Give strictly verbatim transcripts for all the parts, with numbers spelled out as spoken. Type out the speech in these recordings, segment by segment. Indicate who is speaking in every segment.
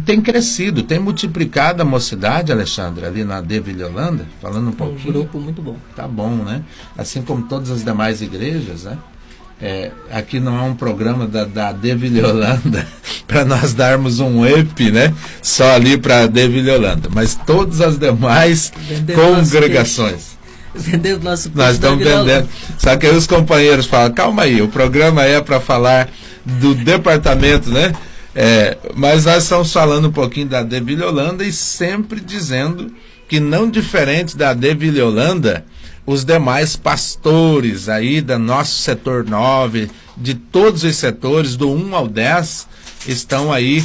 Speaker 1: tem crescido, tem multiplicado a mocidade, Alexandre, ali na De Vila Yolanda, falando um pouquinho.
Speaker 2: Um grupo muito bom.
Speaker 1: Tá bom, né? Assim como todas as demais igrejas, né? É, aqui não é um programa da, da De Vila Yolanda para nós darmos um up, né? Só ali para De Vila Yolanda, mas todas as demais vendendo congregações.
Speaker 2: Vendendo nosso
Speaker 1: Nós estamos vendendo. Só que aí os companheiros falam, calma aí, o programa é para falar do departamento, né? É, mas nós estamos falando um pouquinho da De Vila Yolanda e sempre dizendo que não diferente da De Vila Yolanda, os demais pastores aí do nosso setor nove, de todos os setores, do um ao dez, estão aí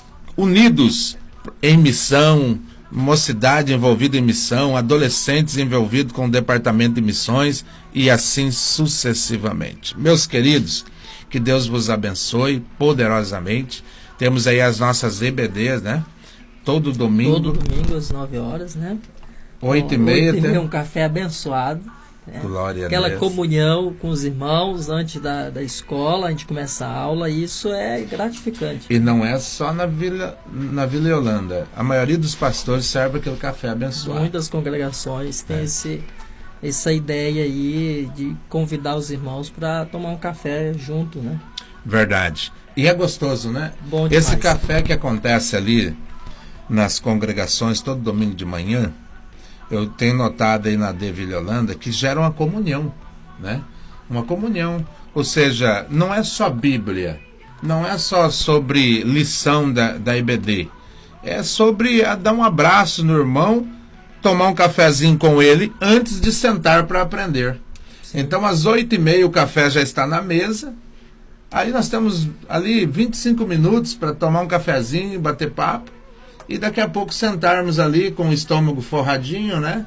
Speaker 1: unidos em missão, mocidade envolvida em missão, adolescentes envolvidos com o departamento de missões e assim sucessivamente. Meus queridos, que Deus vos abençoe poderosamente. Temos aí as nossas E B Ds, né? Todo domingo.
Speaker 2: Todo domingo às nove horas, né?
Speaker 1: Oito e meia.
Speaker 2: Oito e meia, um café abençoado. Né?
Speaker 1: Glória
Speaker 2: Aquela
Speaker 1: a Deus.
Speaker 2: Comunhão com os irmãos antes da, da escola, a gente começa a aula, e isso é gratificante.
Speaker 1: E não é só na Vila, na Vila Yolanda. A maioria dos pastores serve aquele café abençoado.
Speaker 2: Muitas congregações têm
Speaker 1: é.
Speaker 2: esse, essa ideia aí de convidar os irmãos para tomar um café junto, né?
Speaker 1: Verdade. E é gostoso, né?
Speaker 2: Bom demais.
Speaker 1: Esse café que acontece ali nas congregações todo domingo de manhã, eu tenho notado aí na De Vila Yolanda que gera uma comunhão, né? Uma comunhão. Ou seja, não é só Bíblia, não é só sobre lição da, da I B D, é sobre a, dar um abraço no irmão, tomar um cafezinho com ele antes de sentar para aprender. Sim. Então, às oito e meia o café já está na mesa. Aí nós temos ali vinte e cinco minutos para tomar um cafezinho, bater papo, e daqui a pouco sentarmos ali com o estômago forradinho, né?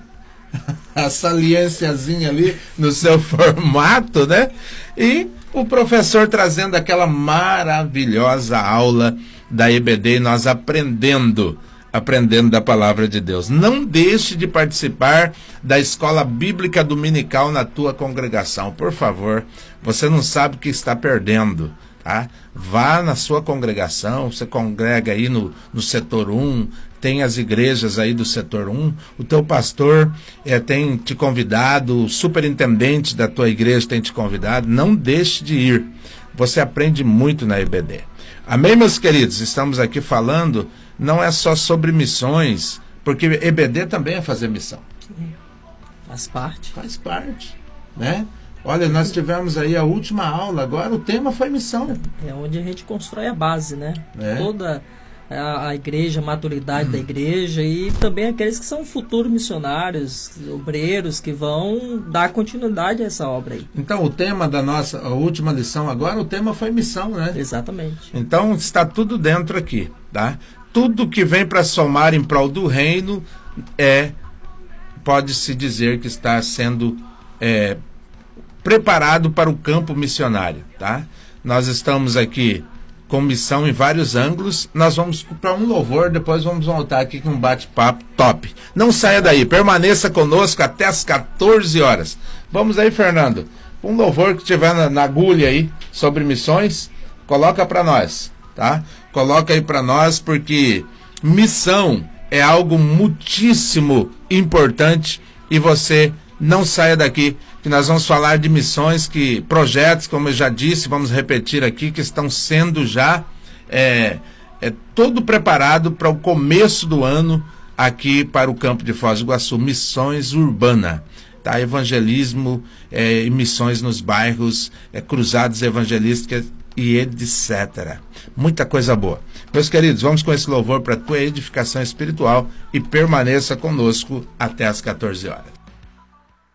Speaker 1: A saliênciazinha ali no seu formato, né? E o professor trazendo aquela maravilhosa aula da I B D, e nós aprendendo, aprendendo da palavra de Deus. Não deixe de participar da escola bíblica dominical na tua congregação, por favor. Você não sabe o que está perdendo, tá? Vá na sua congregação, você congrega aí no, no setor um, tem as igrejas aí do setor um, o teu pastor é, tem te convidado, o superintendente da tua igreja tem te convidado, não deixe de ir. Você aprende muito na I B D. Amém, meus queridos? Estamos aqui falando, não é só sobre missões, porque I B D também é fazer missão.
Speaker 2: Sim. Faz parte.
Speaker 1: Faz parte, né? Olha, nós tivemos aí a última aula, agora o tema foi missão.
Speaker 2: É onde a gente constrói a base, né?
Speaker 1: É.
Speaker 2: Toda a, a igreja, a maturidade hum. da igreja, e também aqueles que são futuros missionários, obreiros, que vão dar continuidade a essa obra aí.
Speaker 1: Então, o tema da nossa a última lição agora, o tema foi missão, né?
Speaker 2: Exatamente.
Speaker 1: Então, está tudo dentro aqui, tá? Tudo que vem para somar em prol do reino é, pode-se dizer que está sendo é, preparado para o campo missionário, tá? Nós estamos aqui com missão em vários ângulos. Nós vamos para um louvor, depois vamos voltar aqui com um bate-papo top. Não saia daí, permaneça conosco até as quatorze horas. Vamos aí, Fernando, um louvor que tiver na, na agulha aí sobre missões, coloca para nós, tá? Coloca aí para nós, porque missão é algo muitíssimo importante, e você não saia daqui, que nós vamos falar de missões, que projetos, como eu já disse, vamos repetir aqui, que estão sendo já é, é, todo preparado para o começo do ano aqui para o campo de Foz do Iguaçu, missões urbana, tá? Evangelismo é, e missões nos bairros, é, cruzadas evangelísticas e etcétera. Muita coisa boa. Meus queridos, vamos com esse louvor para a tua edificação espiritual, e permaneça conosco até as quatorze horas.